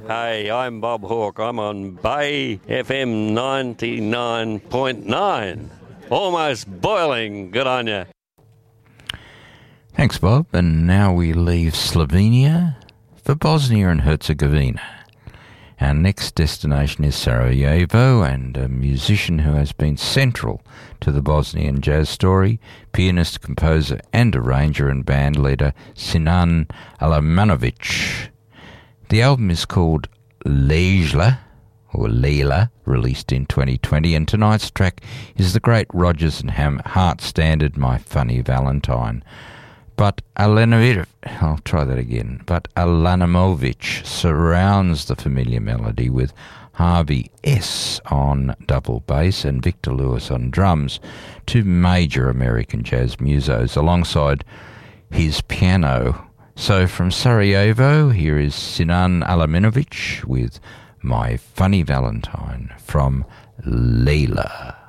Hey, I'm Bob Hawke. I'm on Bay FM 99.9. Almost boiling. Good on you. Thanks, Bob. And now we leave Slovenia for Bosnia and Herzegovina. Our next destination is Sarajevo, and a musician who has been central to the Bosnian jazz story, pianist, composer and arranger and band leader Sinan Alamanovic. The album is called Lejla, or Leila, released in 2020, and tonight's track is the great Rodgers and Hart standard My Funny Valentine. But Alanamovic surrounds the familiar melody with Harvey S. on double bass and Victor Lewis on drums, two major American jazz musos, alongside his piano. So from Sarajevo, here is Sinan Alamanovic with My Funny Valentine from Leila.